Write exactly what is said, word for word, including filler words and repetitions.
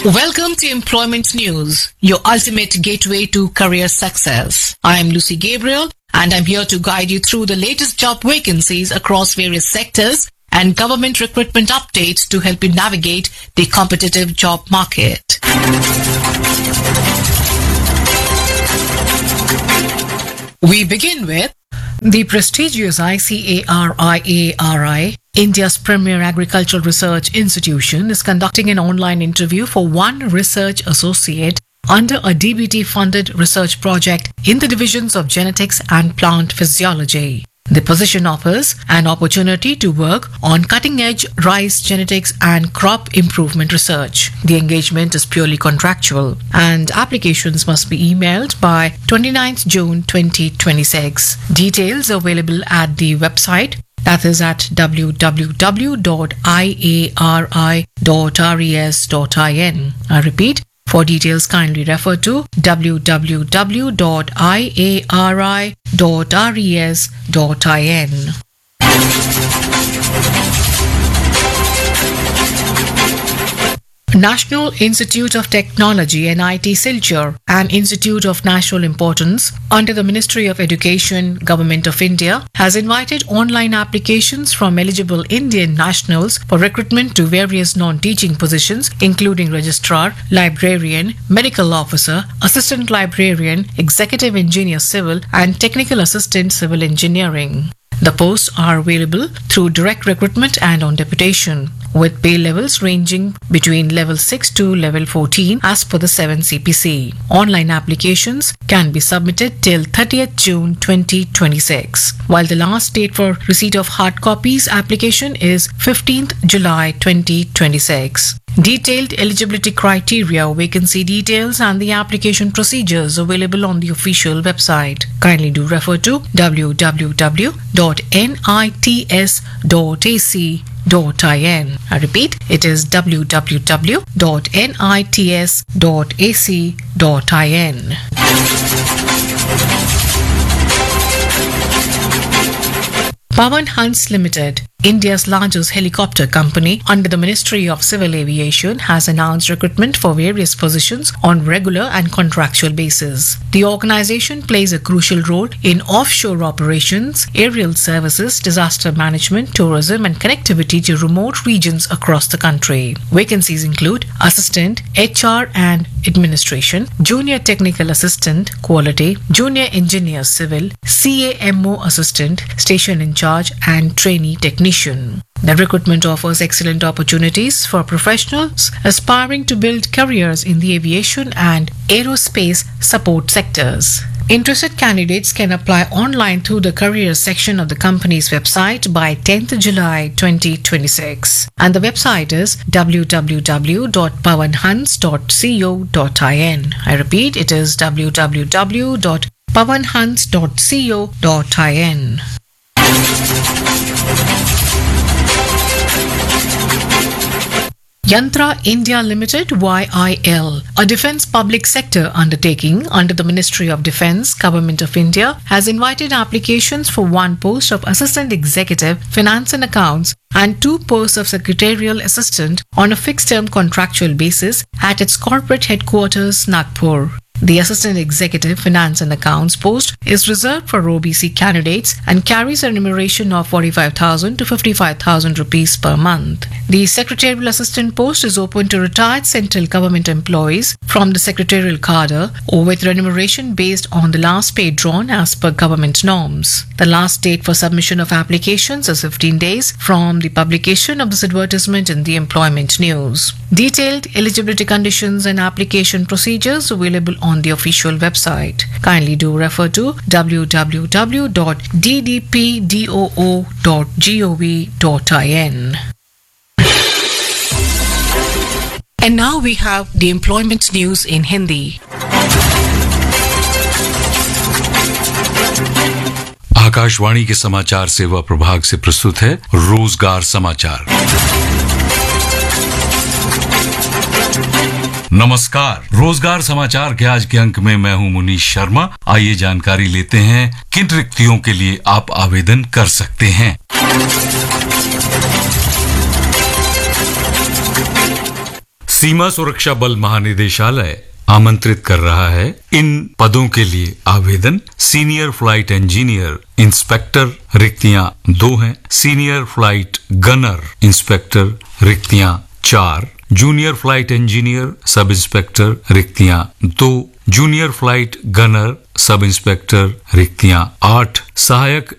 Welcome to Employment News, your ultimate gateway to career success. I am Lucy Gabriel, and I'm here to guide you through the latest job vacancies across various sectors and government recruitment updates to help you navigate the competitive job market. We begin with the prestigious I C A R I A R I, India's premier agricultural research institution, is conducting an online interview for one research associate under a D B T-funded research project in the divisions of genetics and plant physiology. The position offers an opportunity to work on cutting-edge rice genetics and crop improvement research. The engagement is purely contractual, and applications must be emailed by twenty-ninth June twenty twenty-six. Details available at the website, that is at w w w dot i a r i dot res dot in. I repeat, for details kindly refer to w w w dot i a r i dot res dot in. National Institute of Technology N I T Silchar, an institute of national importance under the Ministry of Education, Government of India, has invited online applications from eligible Indian nationals for recruitment to various non-teaching positions, including registrar, librarian, medical officer, assistant librarian, executive engineer civil, and technical assistant civil engineering. The posts are available through direct recruitment and on deputation, with pay levels ranging between level six to level fourteen as per the seven C P C. Online applications can be submitted till thirtieth June twenty twenty-six, while the last date for receipt of hard copies application is fifteenth July twenty twenty-six. Detailed eligibility criteria, vacancy details, and the application procedures available on the official website. Kindly do refer to w w w dot nits dot a c dot in. I repeat, it is w w w dot nits dot a c dot in. Pawan Hans Limited, India's largest helicopter company under the Ministry of Civil Aviation, has announced recruitment for various positions on regular and contractual basis. The organization plays a crucial role in offshore operations, aerial services, disaster management, tourism, and connectivity to remote regions across the country. Vacancies include assistant, H R and administration, junior technical assistant, quality, junior engineer civil, C A M O assistant, station in charge, and trainee technician. The recruitment offers excellent opportunities for professionals aspiring to build careers in the aviation and aerospace support sectors. Interested candidates can apply online through the careers section of the company's website by tenth July twenty twenty-six. And the website is w w w dot pawanhans dot co dot in. I repeat, it is w w w dot pawanhans dot co dot in. Yantra India Limited Y I L, a defence public sector undertaking under the Ministry of Defence, Government of India, has invited applications for one post of Assistant Executive, Finance and Accounts, and two posts of Secretarial Assistant on a fixed-term contractual basis at its corporate headquarters, Nagpur. The Assistant Executive Finance and Accounts post is reserved for O B C candidates and carries a remuneration of forty-five thousand to fifty-five thousand rupees per month. The Secretarial Assistant post is open to retired central government employees from the secretarial cadre or with remuneration based on the last pay drawn as per government norms. The last date for submission of applications is fifteen days from the publication of this advertisement in the Employment News. Detailed eligibility conditions and application procedures available on the official website. Kindly do refer to w w w dot d d p doo dot gov dot in. And now we have the employment news in Hindi. Akashvani के समाचार सेवा प्रभाग से प्रस्तुत है रोजगार समाचार। नमस्कार, रोजगार समाचार के आज के अंक में मैं हूं मुनीश शर्मा। आइए जानकारी लेते हैं किन रिक्तियों के लिए आप आवेदन कर सकते हैं। सीमा सुरक्षा बल महानिदेशालय आमंत्रित कर रहा है इन पदों के लिए आवेदन। सीनियर फ्लाइट इंजीनियर इंस्पेक्टर रिक्तियां दो हैं, सीनियर फ्लाइट गनर इंस्पेक्टर रिक्तियां चार, junior flight engineer sub inspector रिक्तियां दो, junior flight gunner sub inspector रिक्तियां आठ, सहायक